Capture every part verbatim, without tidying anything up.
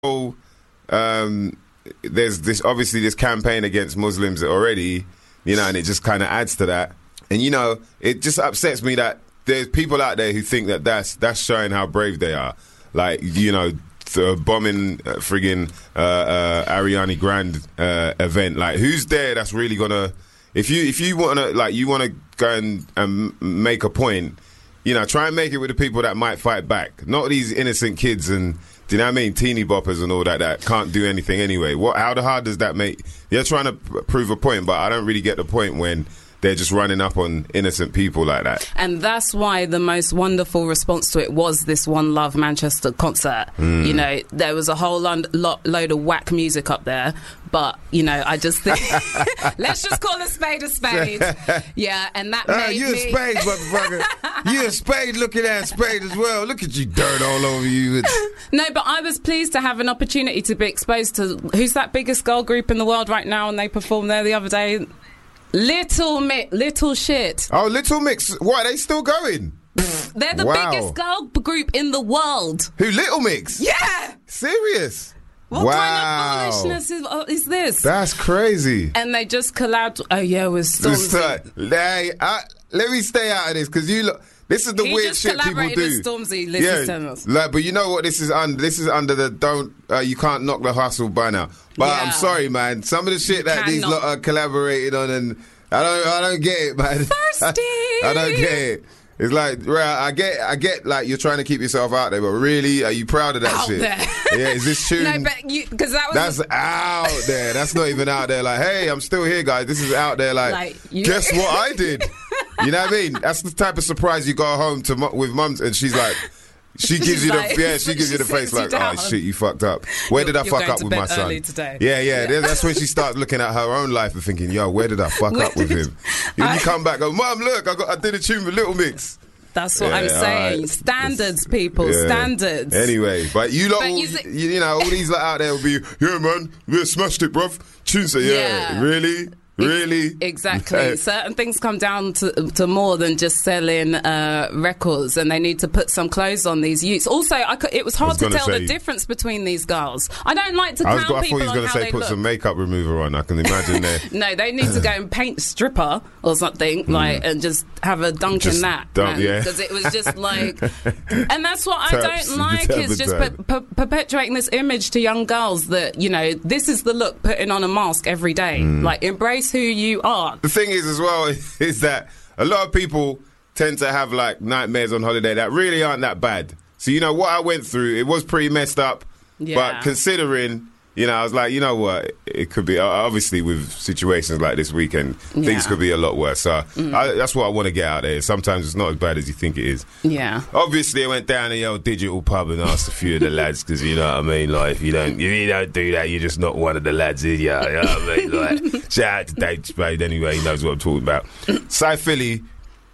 whole, um, there's this obviously this campaign against Muslims already, you know, and it just kind of adds to that. And, you know, it just upsets me that there's people out there who think that that's, that's showing how brave they are. Like, you know, the bombing uh, friggin' uh, uh, Ariana Grande uh, event. Like, who's there that's really gonna... If you if you want to, like, you want to go and, and make a point, you know, try and make it with the people that might fight back. Not these innocent kids and, do you know what I mean, teeny boppers and all that that can't do anything anyway. What? How hard does that make... You're trying to prove a point, but I don't really get the point when they're just running up on innocent people like that. And that's why the most wonderful response to it was this One Love Manchester concert. Mm. You know, there was a whole lo- lo- load of whack music up there, but, you know, I just think... let's just call a spade a spade. Yeah, and that uh, made you me... a spade, motherfucker. You a spade looking at spade as well. Look at you, dirt all over you. No, but I was pleased to have an opportunity to be exposed to... Who's that biggest girl group in the world right now? And they performed there the other day... Little Mix, Little Shit. Oh, Little Mix. What, are they still going? They're the wow. biggest girl group in the world. Who, Little Mix? Yeah. Serious? What wow. kind of foolishness is, uh, is this? That's crazy. And they just collabed. Oh, yeah, with Stormzy. They, uh, let me stay out of this, because you look... This is the he weird shit people do. With Stormzy, Liz yeah, is telling us. Like, but you know what? This is under. This is under the don't. Uh, you can't knock the hustle banner. But yeah. I'm sorry, man. Some of the shit you that these lot are collaborating on, and I don't. I don't get it, man. Thirsty. I, I don't get it. It's like, right, I get, I get, like, you're trying to keep yourself out there, but really, are you proud of that out shit? There. Yeah, is this tune? No, but you, because that was that's out there. That's not even out there. Like, hey, I'm still here, guys. This is out there. Like, like you... guess what I did? You know what I mean? That's the type of surprise you go home to with mums, and she's like, she gives she's you the like, yeah, she gives you the face like, oh shit, you fucked up. Where you're, did I fuck up to with bed my son? Today. Yeah, yeah, yeah. That's when she starts looking at her own life and thinking, yo, where did I fuck where up with him? Then I... you come back, go, Mum, look, I got, I did a tune with Little Mix. That's what yeah, I'm saying. Right. Standards, people. Yeah. Standards. Anyway, but you lot, but all, you, you, you know, all these lot out there will be, yeah, man, we smashed it, bruv. Tune say, yeah, yeah, really? Really? Exactly. Certain things come down to, to more than just selling uh, records, and they need to put some clothes on these youths. Also, I could, it was hard was to tell say, the difference between these girls. I don't like to clown people on how they look. I thought he was going to say put some makeup remover on. I can imagine that. No, they need to go and paint stripper or something, like, mm. and just have a dunk just in that. Dump, yeah. Because it was just like... And that's what I don't like, is just per, per, perpetuating this image to young girls that, you know, this is the look, putting on a mask every day. Mm. Like, embrace who you are. The thing is as well is that a lot of people tend to have like nightmares on holiday that really aren't that bad. So, you know, what I went through, it was pretty messed up. Yeah. But considering, you know, I was like, you know what, it could be, obviously with situations like this weekend, yeah. things could be a lot worse. So mm. I, that's what I want to get out there. Sometimes it's not as bad as you think it is. Yeah. Obviously, I went down to the old digital pub and asked a few of the lads, because, you know what I mean, like, if you don't, if you don't do that, you're just not one of the lads, is you? You know what I mean? Like, shout out to Dave Spade anyway, he knows what I'm talking about. Cy Philly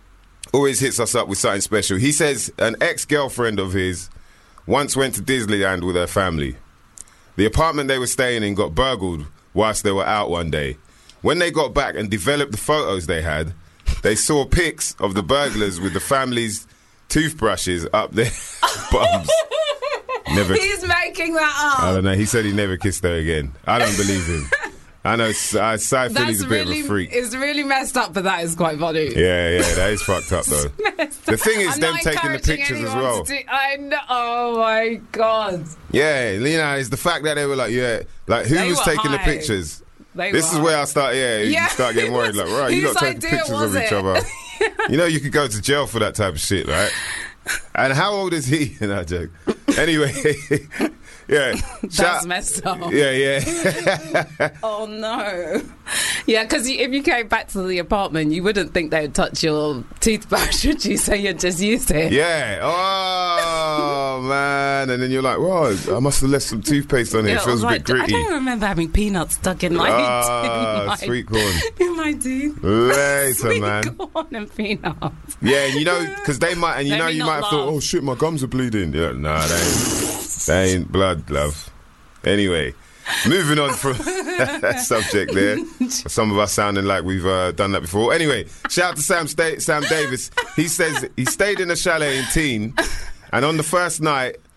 always hits us up with something special. He says an ex-girlfriend of his once went to Disneyland with her family. The apartment they were staying in got burgled whilst they were out one day. When they got back and developed the photos they had, they saw pics of the burglars with the family's toothbrushes up their bums. Never, He's making that up. I don't know. He said he never kissed her again. I don't believe him. I know Cy Philly's a bit really, of a freak. It's really messed up, but that is quite funny. Yeah, yeah, that is fucked up though. The thing is, I'm them taking the pictures as well. Do, I know. Oh my god. Yeah, you know, it's the fact that they were like, yeah, like who they was taking high. the pictures? They this were is where I start. Yeah, yeah. you start getting worried. Like, right, you got taking pictures of it? each other. You know, you could go to jail for that type of shit, right? And how old is he? No joke. Anyway. Yeah, that's Shout, messed up. Yeah, yeah. Oh no. Yeah, because if you came back to the apartment, you wouldn't think they would touch your toothbrush, would you? So you just used it. Yeah. Oh man, and then you're like, "Wow, I must have left some toothpaste on here. Yeah, it feels like, a bit gritty." I don't remember having peanuts stuck in my, ah, in my sweet corn in my teeth. Later, sweet man. Corn and peanuts. Yeah, and you know, because they might, and you Maybe know, you might have love. thought, "Oh shit, my gums are bleeding." Yeah, nah, they ain't, they ain't blood, love. Anyway, moving on from that subject there. Some of us sounding like we've uh, done that before. Anyway, shout out to Sam Sta- Sam Davis. He says he stayed in a chalet in Teen, and on the first night,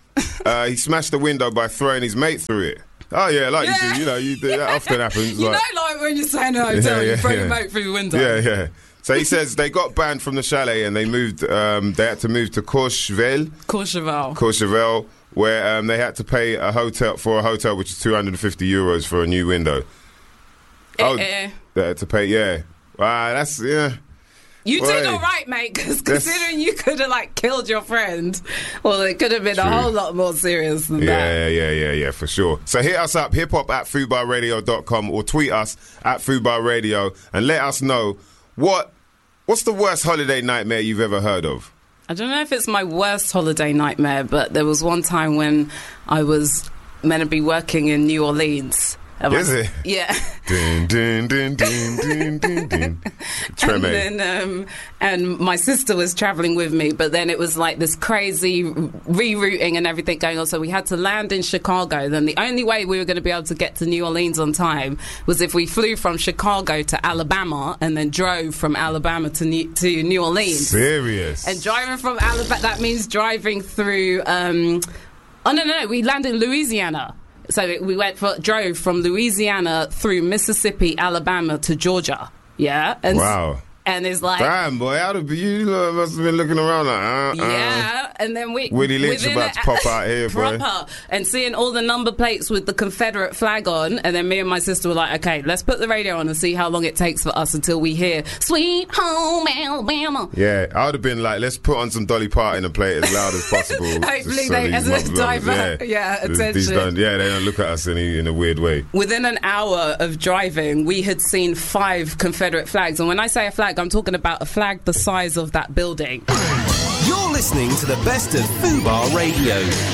uh, he smashed the window by throwing his mate through it. Oh, yeah, like yeah. you do. You know, you do. That often happens. You like, know, like when you're staying in a hotel, yeah, yeah, you throw yeah. your mate through the window. Yeah, yeah. So he says they got banned from the chalet and they moved. Um, they had to move to Courchevel. Courchevel. Courchevel, where um, they had to pay a hotel for a hotel, which is two hundred fifty euros for a new window. Eh, oh, eh. They had to pay. Yeah. Wow, that's yeah. You Boy. did all right, mate, because considering you could have, like, killed your friend, well, it could have been True. a whole lot more serious than yeah, that. Yeah, yeah, yeah, yeah, for sure. So hit us up, hiphop at foodbar radio dot com, or tweet us at foodbar radio and let us know what what's the worst holiday nightmare you've ever heard of? I don't know if it's my worst holiday nightmare, but there was one time when I was meant to be working in New Orleans. Is it? Yeah. Dun, dun, dun, dun, dun, dun, dun. And then, um, and my sister was travelling with me, but then it was like this crazy rerouting and everything going on. So we had to land in Chicago. Then the only way we were going to be able to get to New Orleans on time was if we flew from Chicago to Alabama and then drove from Alabama to New, to New Orleans. Serious. And driving from Alabama, that means driving through. Um, oh no, no, no! We landed in Louisiana. So we went for, drove from Louisiana through Mississippi, Alabama to Georgia. Yeah. And wow. And it's like, damn, boy, how did you must have been looking around like, uh, yeah. Uh, and then we Willie Lynch about to pop out here, boy. Proper. And seeing all the number plates with the Confederate flag on, and then me and my sister were like, okay, let's put the radio on and see how long it takes for us until we hear "Sweet Home Alabama." Yeah, I would have been like, let's put on some Dolly Parton and play it as loud as possible. Hopefully, so they as a divert, yeah, yeah attention. Don't, yeah, they don't look at us in a, in a weird way. Within an hour of driving, we had seen five Confederate flags, and when I say a flag, I'm talking about a flag the size of that building. You're listening to the best of Fubar Radio.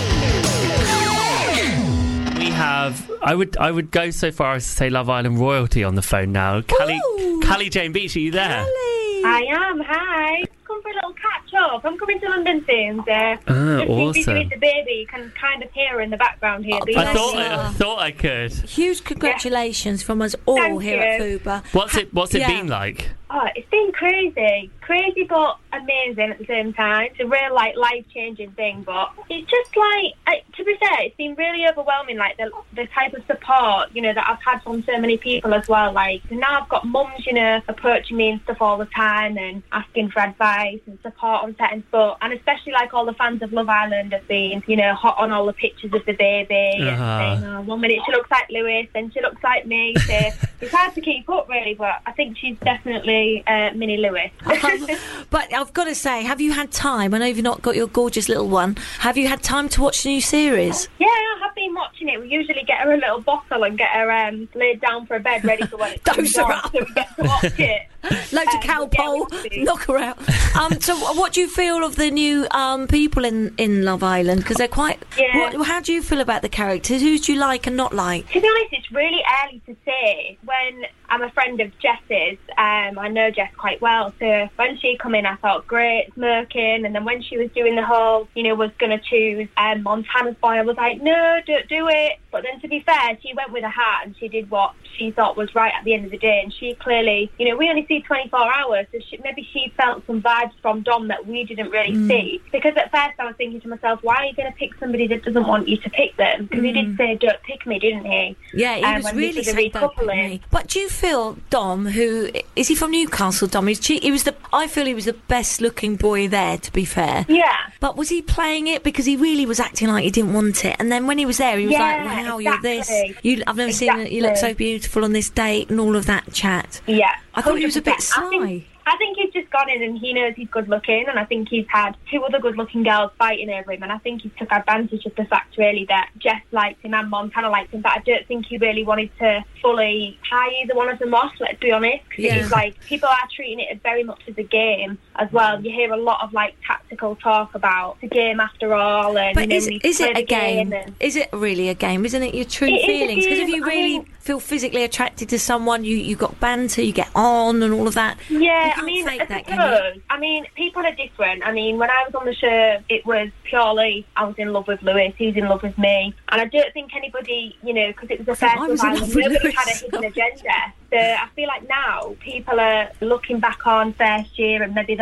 We have, I would I would go so far as to say Love Island royalty on the phone now. Callie, Callie Jane Beach, are you there? Callie. I am, hi. Come for a little catch up. I'm coming to London soon, so ah, just awesome. with the baby. You can kind of hear her in the background here. Oh, I thought I, I thought I could. Huge congratulations yeah. from us all Thank here you. at Fubar. What's it What's it yeah. been like? Oh, it's been crazy. Crazy but amazing at the same time. It's a real, like, life-changing thing, but it's just, like, I, to be fair, it's been really overwhelming, like, the, the type of support, you know, that I've had from so many people as well. Like, now I've got mums, you know, approaching me and stuff all the time and asking for advice and support on set and stuff. And especially, like, all the fans of Love Island have been, you know, hot on all the pictures of the baby. Uh-huh. And saying, oh, one minute she looks like Lewis, then she looks like me. So it's hard to keep up, really, but I think she's definitely uh, Mini Lewis. um, but I've got to say, have you had time? I know you've not got your gorgeous little one. Have you had time to watch the new series? Yeah, I have been watching it. We usually get her a little bottle and get her um, laid down for a bed ready for when it comes Dose her on, up. so we get to watch it. Loads um, of cowpole, yeah, knock her out. Um, so, what do you feel of the new um, people in, in Love Island? Because they're quite. Yeah. What, how do you feel about the characters? Who do you like and not like? To be honest, it's really early to say. When I'm a friend of Jess's, um, I know Jess quite well. So when she come in, I thought great, smirking. And then when she was doing the whole, you know, was going to choose um, Montana's boy, I was like, no, don't do it. But then to be fair, she went with her heart and she did what she thought was right at the end of the day. And she clearly, you know, we only see twenty-four hours, so she, maybe she felt some vibes from Dom that we didn't really mm. see. Because at first I was thinking to myself, why are you going to pick somebody that doesn't want you to pick them? Because mm. he did say, don't pick me, didn't he? Yeah, he um, was really saying don't pick me. But do you feel Dom, who is he from Newcastle? Dom, he's, he was the. I feel he was the best looking boy there. To be fair, yeah. But was he playing it because he really was acting like he didn't want it? And then when he was there, he was yeah, like, "Wow, exactly. you're this. You, I've never exactly. seen you look so beautiful on this date," and all of that chat. Yeah, I thought he was a bit sly. I think, I think he's just gone in and he knows he's good looking, and I think he's had two other good looking girls fighting over him, and I think he took advantage of the fact really that Jess liked him and Montana liked him, but I don't think he really wanted to fully tie either one of them off, let's be honest. Yeah. He's like, people are treating it very much as a game as well. You hear a lot of like tactical talk about the game after all, and but you know, is, is it a game? game and, is it really a game? Isn't it your true it feelings? Because if you I really mean, feel physically attracted to someone, you you got banter, you get on, and all of that. Yeah, I mean, fake I that, suppose. I mean, people are different. I mean, when I was on the show, it was purely I was in love with Lewis, he's in love with me, and I don't think anybody, you know, because it was the first I was in Love love Island, with nobody Lewis. had a hidden agenda. So I feel like now people are looking back on first year and maybe the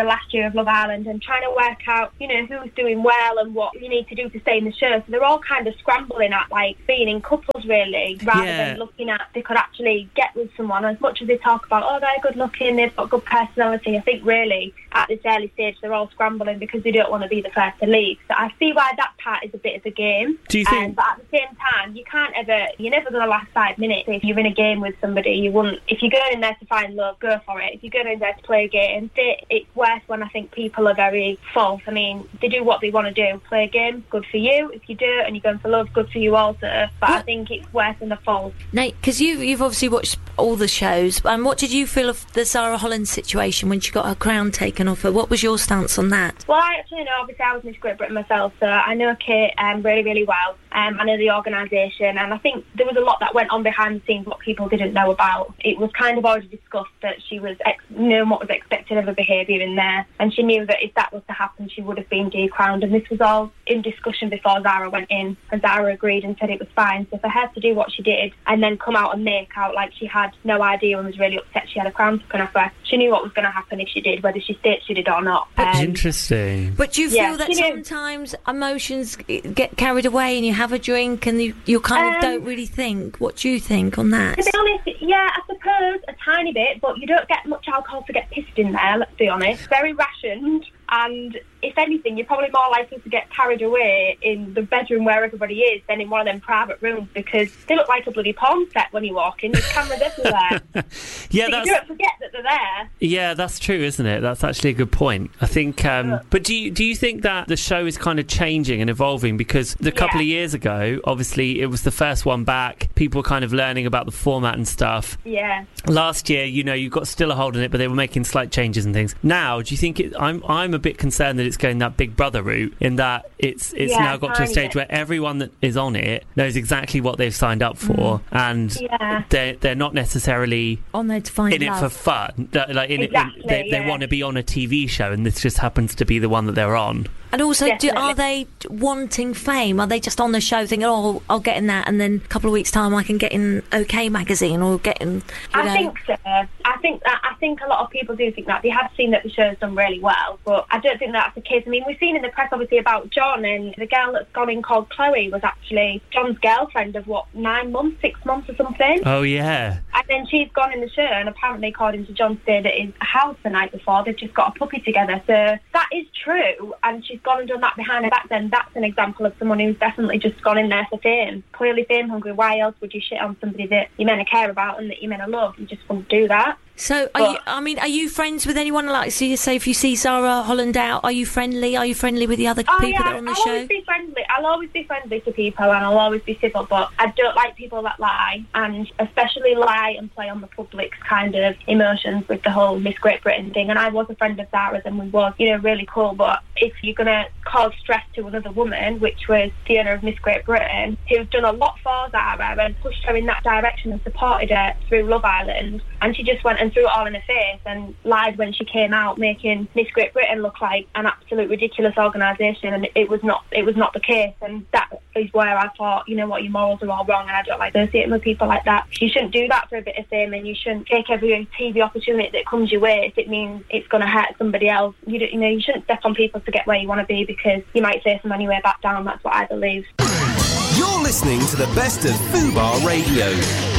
the last year of Love Island and trying to work out, you know, who's doing well and what you need to do to stay in the show. So they're all kind of scrambling at, like, being in couples, really, rather Yeah. than looking at they could actually get with someone. As much as they talk about, oh, they're good looking, they've got good personality, I think really at this early stage they're all scrambling because they don't want to be the first to leave. So I see why that part is a bit of a game. Do you think- Um, but at the same time, you can't ever, you're never going to last five minutes. If you're in a game with somebody, you wouldn't, if you're going in there to find love, go for it. If you're going in there to play a game, it, it's worse when I think people are very false. I mean, they do what they want to do. Play a game, good for you. If you do it and you're going for love, good for you also. But I think it's worse than the false. Nate, because you've, you've obviously watched all the shows, um, what did you feel of the Zara Holland situation when she got her crown taken off her? What was your stance on that? Well, I actually know, obviously I was Miss Great Britain myself, so I know Kate um, really, really well. Um, I know the organisation, and I think there was a lot that went on behind the scenes what people didn't know about. It was kind of already discussed that she was ex- knew what was expected of her behaviour in there, and she knew that if that was to happen, she would have been decrowned. And this was all in discussion before Zara went in, and Zara agreed and said it was fine. So for her to do what she did and then come out and make out like she had no idea and was really upset she had a crown taken off her, she knew what was going to happen if she did, whether she stated she did or not. Um, Interesting. But do you feel Yeah, that you know- sometimes emotions get carried away and you have a drink and you, you kind of Um, don't really think? What do you think on that? To be honest, yeah, I suppose a tiny bit, but you don't get much alcohol to get pissed in there, let's be honest. Very rationed, and if anything, you're probably more likely to get carried away in the bedroom where everybody is than in one of them private rooms, because they look like a bloody porn set when you walk in. There's cameras everywhere. Yeah, So that's you don't forget that they're there. yeah, that's true, isn't it? That's actually a good point. I think. Um, but do you do you think that the show is kind of changing and evolving? Because the couple Yeah. of years ago, obviously, it was the first one back. People were kind of learning about the format and stuff. Yeah. Last year, you know, you got still a hold on it, but they were making slight changes and things. Now, do you think it? I'm I'm a bit concerned that it's going that Big Brother route, in that it's it's Yeah, now got to a tiny stage bit. where everyone that is on it knows exactly what they've signed up for, and Yeah. they're they're not necessarily On there to find in it love. for fun. That- Like in Exactly, it, in, they, they yeah. want to be on a T V show, and this just happens to be the one that they're on. And also, do, Definitely. are they wanting fame? Are they just on the show thinking, oh, I'll get in that, and then a couple of weeks' time I can get in OK Magazine or get in, you I know... think so. I think that I think a lot of people do think that. They have seen that the show's done really well, but I don't think that's the case. I mean, we've seen in the press obviously about John, and the girl that's gone in called Chloe was actually John's girlfriend of what, nine months, six months or something. Oh yeah, And then she's gone in the show, and apparently, according to John, stayed at his house the night before. They've just got a puppy together. So that is true, and she's gone and done that behind her back. Then that's an example of someone who's definitely just gone in there for fame. Clearly fame hungry. Why else would you shit on somebody that you're meant to care about and that you're meant to love? You just wouldn't do that. So, are But- you, I mean, are you friends with anyone? Like, so you say if you see Zara Holland out, are you friendly? Are you friendly with the other Oh people yeah, that are on the I'll show? always be friendly. I'll always be friendly to people, and I'll always be civil. But I don't like people that lie, and especially lie and play on the public's kind of emotions with the whole Miss Great Britain thing. And I was a friend of Zara's, and we was, you know, really cool. But if you're gonna cause stress to another woman, which was the owner of Miss Great Britain, who's done a lot for Zara and pushed her in that direction and supported her through Love Island, and she just went and threw it all in her face and lied when she came out, making Miss Great Britain look like an absolute ridiculous organisation, and it was not it was not the case. And that is where I thought, you know what, your morals are all wrong, and I don't like associating with people like that. You shouldn't do that for a bit of fame, and you shouldn't take every T V opportunity that comes your way if it means it's going to hurt somebody else. You don't, you know, you shouldn't step on people to get where you want to be, because you might face them on your way back down. That's what I believe. You're listening to the best of Fubar Radio.